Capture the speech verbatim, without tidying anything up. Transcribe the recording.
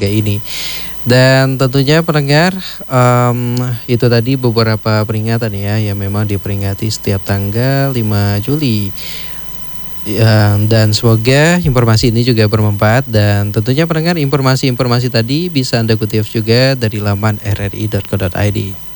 keluarga ini. Dan tentunya pendengar, um, itu tadi beberapa peringatan ya yang memang diperingati setiap tanggal lima Juli. Ya, dan semoga informasi ini juga bermanfaat, dan tentunya pendengar informasi-informasi tadi bisa Anda kutip juga dari laman r r i dot co dot i d.